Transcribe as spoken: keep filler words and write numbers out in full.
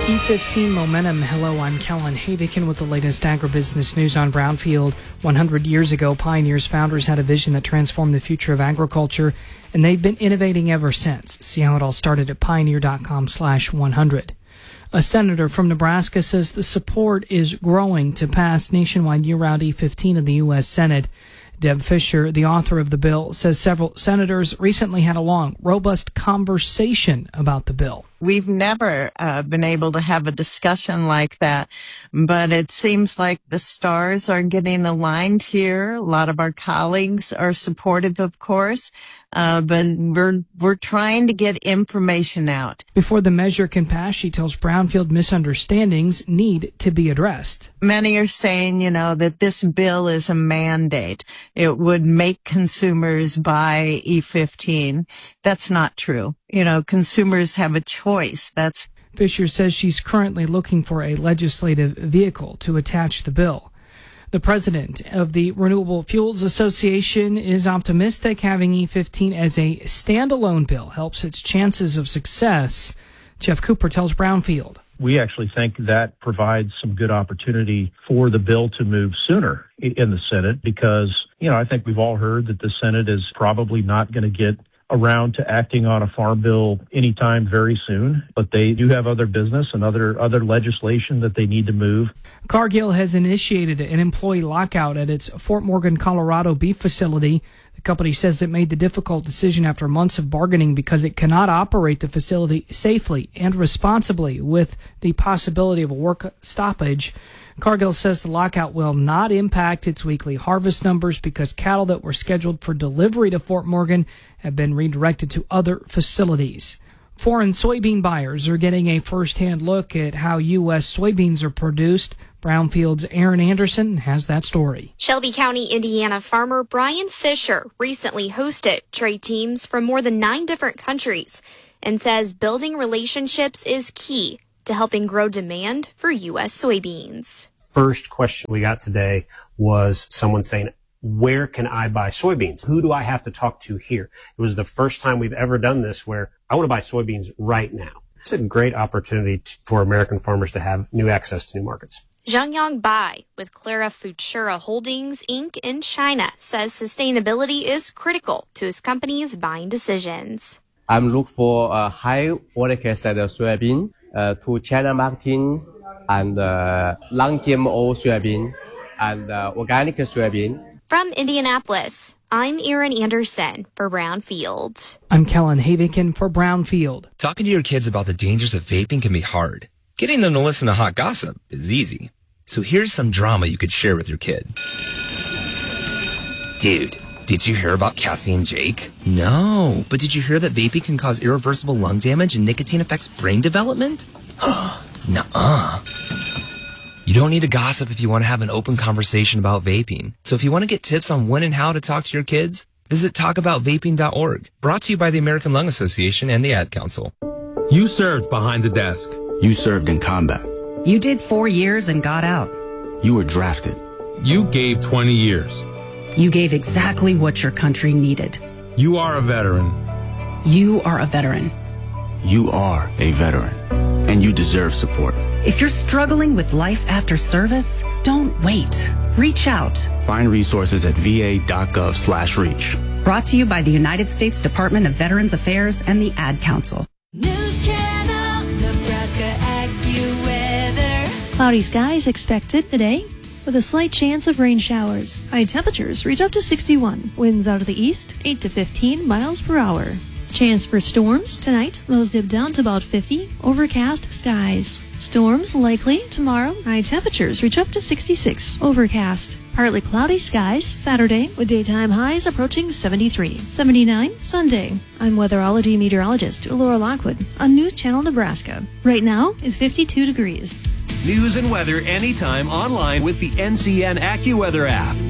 E fifteen Momentum. Hello, I'm Kellen Havikin with the latest agribusiness news on Brownfield. one hundred years ago, Pioneer's founders had a vision that transformed the future of agriculture, and they've been innovating ever since. See how it all started at pioneer.com slash 100. A senator from Nebraska says the support is growing to pass nationwide year-round E fifteen in the U S Senate. Deb Fischer, the author of the bill, says several senators recently had a long, robust conversation about the bill. We've never uh, been able to have a discussion like that, but it seems like the stars are getting aligned here. A lot of our colleagues are supportive, of course, uh, but we're we're trying to get information out. Before the measure can pass, she tells Brownfield misunderstandings need to be addressed. Many are saying, you know, that this bill is a mandate. It would make consumers buy E fifteen. That's not true. You know, consumers have a choice. That's Fischer says she's currently looking for a legislative vehicle to attach the bill. The president of the Renewable Fuels Association is optimistic having E fifteen as a standalone bill helps its chances of success. Jeff Cooper tells Brownfield. We actually think that provides some good opportunity for the bill to move sooner in the Senate because, you know, I think we've all heard that the Senate is probably not going to get around to acting on a farm bill anytime very soon, but they do have other business and other other legislation that they need to move. Cargill has initiated an employee lockout at its Fort Morgan, Colorado beef facility. The company says it made the difficult decision after months of bargaining because it cannot operate the facility safely and responsibly with the possibility of a work stoppage. Cargill says the lockout will not impact its weekly harvest numbers because cattle that were scheduled for delivery to Fort Morgan have been redirected to other facilities. Foreign soybean buyers are getting a first-hand look at how U S soybeans are produced. Brownfield's Aaron Anderson has that story. Shelby County, Indiana farmer Brian Fisher recently hosted trade teams from more than nine different countries and says building relationships is key to helping grow demand for U S soybeans. First question we got today was someone saying, where can I buy soybeans? Who do I have to talk to here? It was the first time we've ever done this where I want to buy soybeans right now. It's a great opportunity t- for American farmers to have new access to new markets. Zhangyang Bai with Clara Futura Holdings, Incorporated in China says sustainability is critical to his company's buying decisions. I'm looking for a high quality set of soybean uh, to China marketing and uh, non-G M O soybean and uh, organic soybean. From Indianapolis, I'm Aaron Anderson for Brownfield. I'm Kellen Havikin for Brownfield. Talking to your kids about the dangers of vaping can be hard. Getting them to listen to hot gossip is easy. So here's some drama you could share with your kid. Dude, did you hear about Cassie and Jake? No, but did you hear that vaping can cause irreversible lung damage and nicotine affects brain development? Nuh-uh. You don't need to gossip if you want to have an open conversation about vaping. So if you want to get tips on when and how to talk to your kids, visit talk about vaping dot org. Brought to you by the American Lung Association and the Ad Council. You served behind the desk. You served in combat. You did four years and got out. You were drafted. You gave twenty years. You gave exactly what your country needed. You are a veteran. You are a veteran. You are a veteran, and you deserve support. If you're struggling with life after service, don't wait. Reach out. Find resources at va.gov slash reach. Brought to you by the United States Department of Veterans Affairs and the Ad Council. News Channel, Nebraska AccuWeather. Cloudy skies expected today with a slight chance of rain showers. High temperatures reach up to sixty-one. Winds out of the east, eight to fifteen miles per hour. Chance for storms tonight. Lows dip down to about fifty. Overcast skies. Storms likely tomorrow. High temperatures reach up to sixty-six. Overcast. Partly cloudy skies Saturday with daytime highs approaching seventy-three. seventy-nine Sunday. I'm weatherology meteorologist Laura Lockwood on News Channel Nebraska. Right now it's fifty-two degrees. News and weather anytime online with the N C N AccuWeather app.